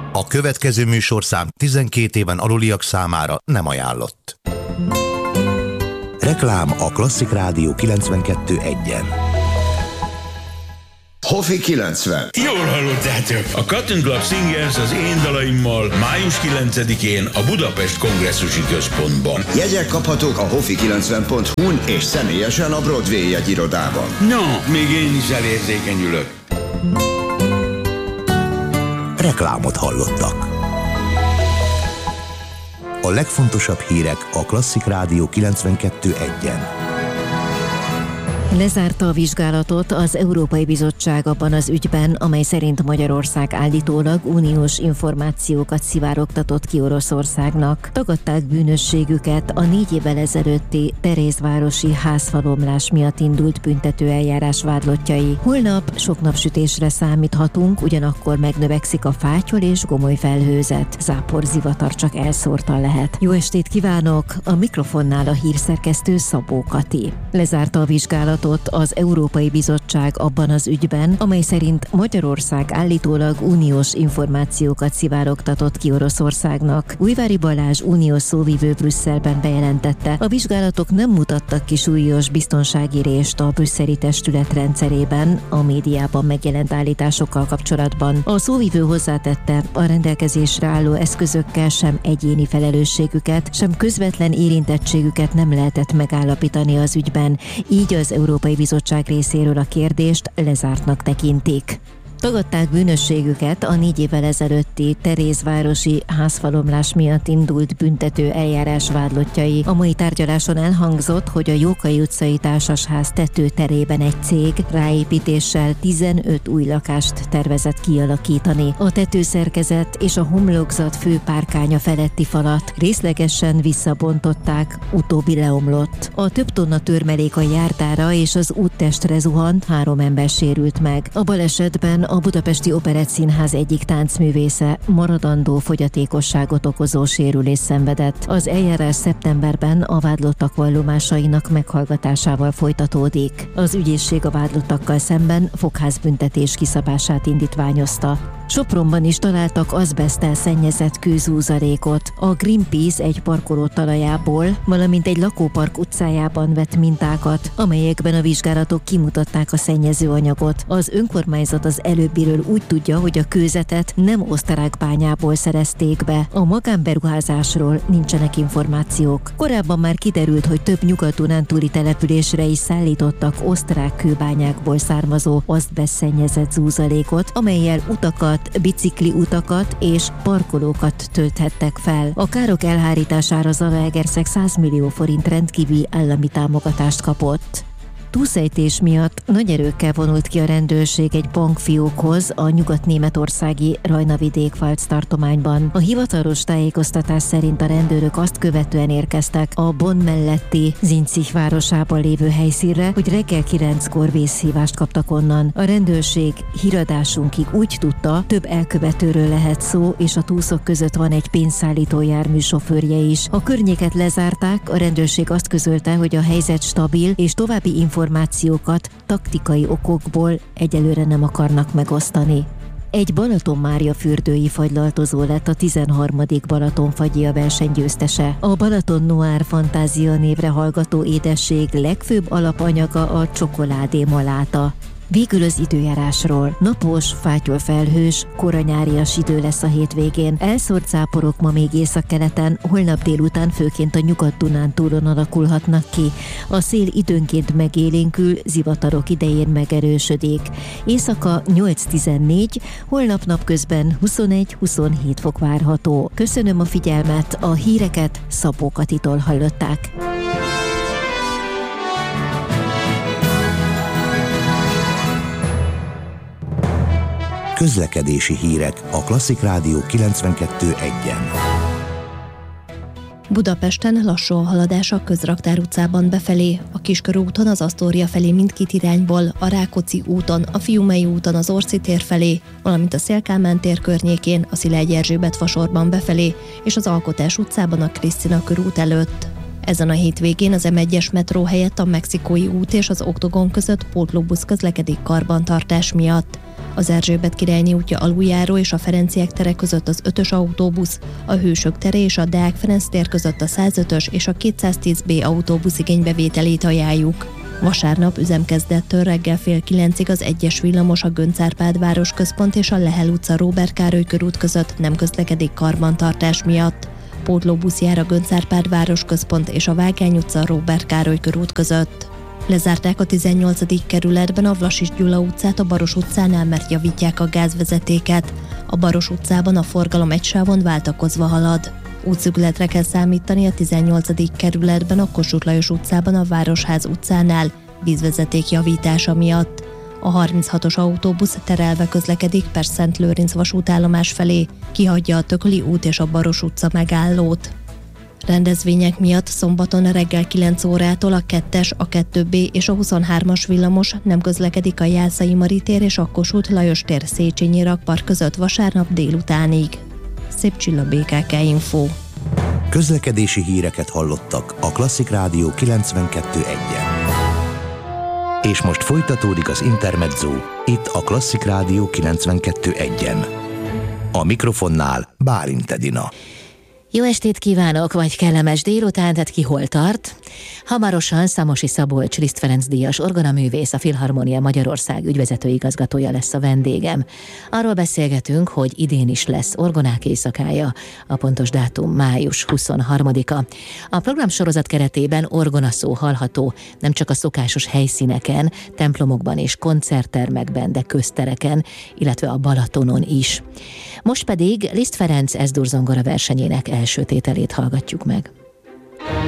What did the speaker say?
A következő műsorszám 12 éven aluliak számára nem ajánlott. Reklám a Klasszik Rádió 92.1-en. Hoffi 90. Jól hallottátok! A Cotton Club Singers az én dalaimmal május 9-én a Budapest Kongresszusi Központban. Jegyek kaphatók a hoffi90.hu-n és személyesen a Broadway jegyirodában. No, még én is elérzékenyülök. Reklámot hallottak. A legfontosabb hírek a Klasszik Rádió 92.1-en. Lezárta a vizsgálatot az Európai Bizottság abban az ügyben, amely szerint Magyarország állítólag uniós információkat szivárogtatott ki Oroszországnak. Tagadták bűnösségüket a 4 évvel ezelőtti Terézvárosi házfalomlás miatt indult büntetőeljárás vádlottjai. Holnap sok napsütésre számíthatunk, ugyanakkor megnövekszik a fátyol és gomoly felhőzet. Zápor, zivatar csak elszórtan lehet. Jó estét kívánok! A mikrofonnál a hírszerkesztő Szabó Kati. Lezárta a vizsgálatot az Európai Bizottság abban az ügyben, amely szerint Magyarország állítólag uniós információkat szivárogtatott ki Oroszországnak. Újvári Balázs uniós szóvivő Brüsszelben bejelentette, a vizsgálatok nem mutattak ki súlyos biztonsági rést a brüsszeli testület rendszerében a médiában megjelent állításokkal kapcsolatban. A szóvivő hozzátette, a rendelkezésre álló eszközökkel sem egyéni felelősségüket, sem közvetlen érintettségüket nem lehetett megállapítani az ügyben, így az Európai Bizottság részéről a kérdést lezártnak tekintik. Tagadták bűnösségüket a 4 évvel ezelőtti Terézvárosi házfalomlás miatt indult büntető eljárás vádlottjai. A mai tárgyaláson elhangzott, hogy a Jókai utcai társasház tetőterében egy cég ráépítéssel 15 új lakást tervezett kialakítani. A tetőszerkezet és a homlokzat fő párkánya feletti falat részlegesen visszabontották, utóbbi leomlott. A több tonna törmelék a járdára és az úttestre zuhant, 3 ember sérült meg. A balesetben a Budapesti Operettszínház egyik táncművésze maradandó fogyatékosságot okozó sérülést szenvedett. Az eljárás szeptemberben a vádlottak vallomásainak meghallgatásával folytatódik. Az ügyészség a vádlottakkal szemben fogházbüntetés kiszabását indítványozta. Sopronban is találtak azbeszttel szennyezett kőzúzalékot. A Greenpeace egy parkoló talajából, valamint egy lakópark utcájában vett mintákat, amelyekben a vizsgálatok kimutatták a szennyező anyagot. Az önkormányzat az előbbiről úgy tudja, hogy a kőzetet nem osztarákbányából szerezték be. A magánberuházásról nincsenek információk. Korábban már kiderült, hogy több Nyugat-Dunántúli településre is szállítottak osztrák kőbányákból származó azbeszt szennyezett zúzalékot, amellyel utakat, bicikli utakat és parkolókat tölthettek fel. A károk elhárítására Zalaegerszeg 100 millió forint rendkívüli állami támogatást kapott. Túlszejtés miatt nagy erőkkel vonult ki a rendőrség egy bankfiókhoz a nyugat-németországi Rajna-Vidék-Pfalz tartományban. A hivatalos tájékoztatás szerint a rendőrök azt követően érkeztek a Bonn melletti Zinzig városában lévő helyszínre, hogy reggel 9-kor vészhívást kaptak onnan. A rendőrség híradásunkig úgy tudta, több elkövetőről lehet szó, és a túszok között van egy pénzszállító jármű sofőrje is. A környéket lezárták, a rendőrség azt közölte, hogy a helyzet stabil, és további információkat taktikai okokból egyelőre nem akarnak megosztani. Egy Balaton-Mária-fürdői fagylaltozó lett a 13. Balatonfagyia verseny győztese. A Balaton Noir Fantázia névre hallgató édesség legfőbb alapanyaga a csokoládé maláta. Végül az időjárásról. Napos, fátyolfelhős, koranyárias idő lesz a hétvégén. Elszórt záporok ma még északkeleten, holnap délután főként a Nyugat-Dunántúlon alakulhatnak ki. A szél időnként megélénkül, zivatarok idején megerősödik. Éjszaka 8-14, holnap napközben 21-27 fok várható. Köszönöm a figyelmet, a híreket Szabó Katitól hallották. Közlekedési hírek a Klasszik Rádió 92.1-en. Budapesten lassú a haladás a Közraktár utcában befelé, a Kiskörúton az Asztória felé mindkét irányból, a Rákóczi úton, a Fiumei úton az Orsi tér felé, valamint a Széll-Kálmán tér környékén, a Szilágy Erzsébet fasorban befelé, és az Alkotás utcában a Krisztina körút előtt. Ezen a hétvégén az M1-es metró helyett a Mexikói út és az Oktogon között pótlóbusz közlekedik karbantartás miatt. Az Erzsébet királyné útja aluljáró és a Ferenciek tere között az 5-ös autóbusz, a Hősök tere és a Deák Ferenc tér között a 105-ös és a 210B autóbusz igénybevételét ajánljuk. Vasárnap üzemkezdettől reggel 8:30 az 1-es villamos a Göncz Árpád városközpont és a Lehel utca Róbert Károly körút között nem közlekedik karbantartás miatt. Pótlóbusz jár a Göncz Árpád városközpont és a Vágány utca Róbert Károly körút között. Lezárták a 18. kerületben a Vlasis Gyula utcát a Baros utcánál, mert javítják a gázvezetéket. A Baros utcában a forgalom egy sávon váltakozva halad. Útszűkületre kell számítani a 18. kerületben a Kossuth Lajos utcában a Városház utcánál vízvezeték javítása miatt. A 36-os autóbusz terelve közlekedik Pest-Szentlőrinc vasútállomás felé, kihagyja a Tököli út és a Baros utca megállót. Rendezvények miatt szombaton reggel 9 órától a 2-es, a 2B és a 23-as villamos nem közlekedik a Jászai Mari tér és a Kossuth Lajos tér Széchenyi rakpark között vasárnap délutánig. Szép Csilla, BKK Info. Közlekedési híreket hallottak a Klasszik Rádió 92.1-en. És most folytatódik az Intermezzo, itt a Klasszik Rádió 92.1-en. A mikrofonnál Bálint Edina. Jó estét kívánok, vagy kellemes délután, tehát ki hol tart? Hamarosan Szamosi Szabolcs Liszt Ferenc díjas orgonaművész, a Filharmonia Magyarország ügyvezető igazgatója lesz a vendégem. Arról beszélgetünk, hogy idén is lesz orgonák éjszakája, a pontos dátum május 23-a. A programsorozat keretében orgonaszó hallható nem csak a szokásos helyszíneken, templomokban és koncerttermekben, de köztereken, illetve a Balatonon is. Most pedig Liszt Ferenc S-dur zongora versenyének első tételét hallgatjuk meg.